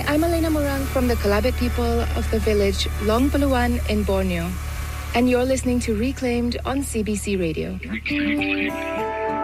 Hi, I'm Elena Morang from the Kalabit people of the village Long Paluan in Borneo. And you're listening to Reclaimed on CBC Radio.